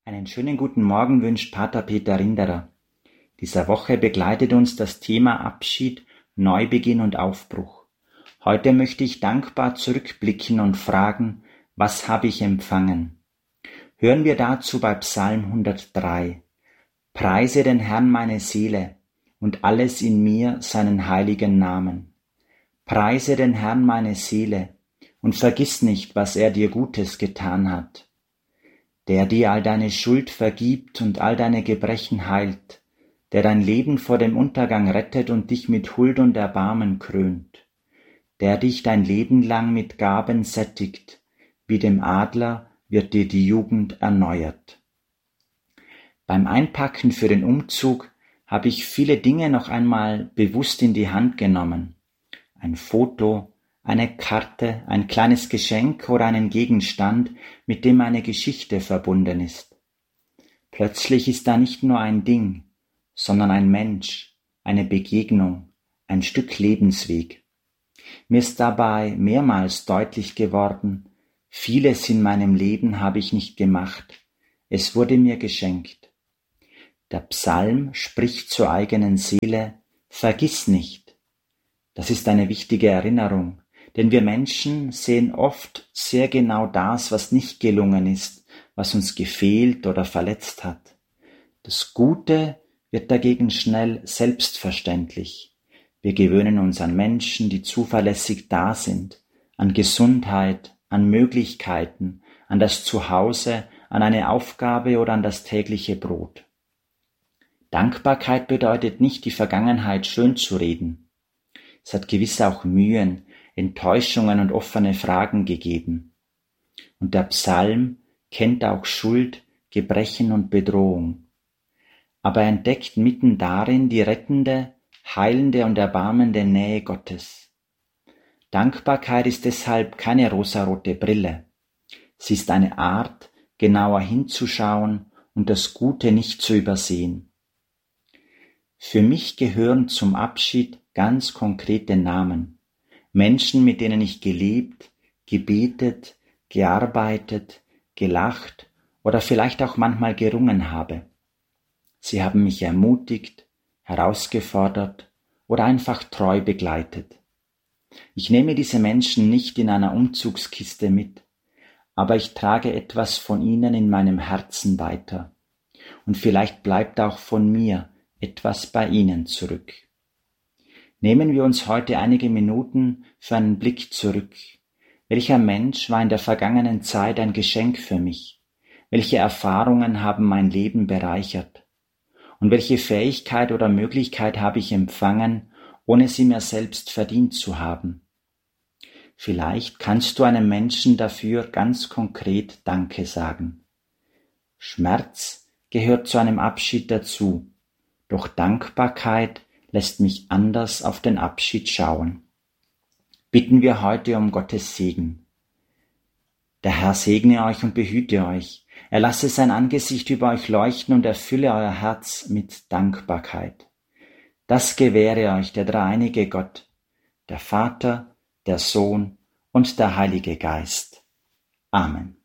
Einen schönen guten Morgen wünscht Pater Peter Rinderer. Dieser Woche begleitet uns das Thema Abschied, Neubeginn und Aufbruch. Heute möchte ich dankbar zurückblicken und fragen, was habe ich empfangen? Hören wir dazu bei Psalm 103. Preise den Herrn meine Seele und alles in mir seinen heiligen Namen. Preise den Herrn meine Seele und vergiss nicht, was er dir Gutes getan hat. Der dir all deine Schuld vergibt und all deine Gebrechen heilt, der dein Leben vor dem Untergang rettet und dich mit Huld und Erbarmen krönt, der dich dein Leben lang mit Gaben sättigt, wie dem Adler wird dir die Jugend erneuert. Beim Einpacken für den Umzug habe ich viele Dinge noch einmal bewusst in die Hand genommen. Ein Foto, eine Karte, ein kleines Geschenk oder einen Gegenstand, mit dem eine Geschichte verbunden ist. Plötzlich ist da nicht nur ein Ding, sondern ein Mensch, eine Begegnung, ein Stück Lebensweg. Mir ist dabei mehrmals deutlich geworden, vieles in meinem Leben habe ich nicht gemacht, es wurde mir geschenkt. Der Psalm spricht zur eigenen Seele, vergiss nicht. Das ist eine wichtige Erinnerung. Denn wir Menschen sehen oft sehr genau das, was nicht gelungen ist, was uns gefehlt oder verletzt hat. Das Gute wird dagegen schnell selbstverständlich. Wir gewöhnen uns an Menschen, die zuverlässig da sind, an Gesundheit, an Möglichkeiten, an das Zuhause, an eine Aufgabe oder an das tägliche Brot. Dankbarkeit bedeutet nicht, die Vergangenheit schön zu reden. Es hat gewiss auch Mühen, Enttäuschungen und offene Fragen gegeben. Und der Psalm kennt auch Schuld, Gebrechen und Bedrohung. Aber er entdeckt mitten darin die rettende, heilende und erbarmende Nähe Gottes. Dankbarkeit ist deshalb keine rosarote Brille. Sie ist eine Art, genauer hinzuschauen und das Gute nicht zu übersehen. Für mich gehören zum Abschied ganz konkrete Namen. Menschen, mit denen ich gelebt, gebetet, gearbeitet, gelacht oder vielleicht auch manchmal gerungen habe. Sie haben mich ermutigt, herausgefordert oder einfach treu begleitet. Ich nehme diese Menschen nicht in einer Umzugskiste mit, aber ich trage etwas von ihnen in meinem Herzen weiter. Und vielleicht bleibt auch von mir etwas bei ihnen zurück. Nehmen wir uns heute einige Minuten für einen Blick zurück. Welcher Mensch war in der vergangenen Zeit ein Geschenk für mich? Welche Erfahrungen haben mein Leben bereichert? Und welche Fähigkeit oder Möglichkeit habe ich empfangen, ohne sie mir selbst verdient zu haben? Vielleicht kannst du einem Menschen dafür ganz konkret Danke sagen. Schmerz gehört zu einem Abschied dazu, doch Dankbarkeit lässt mich anders auf den Abschied schauen. Bitten wir heute um Gottes Segen. Der Herr segne euch und behüte euch. Er lasse sein Angesicht über euch leuchten und erfülle euer Herz mit Dankbarkeit. Das gewähre euch der dreieinige Gott, der Vater, der Sohn und der Heilige Geist. Amen.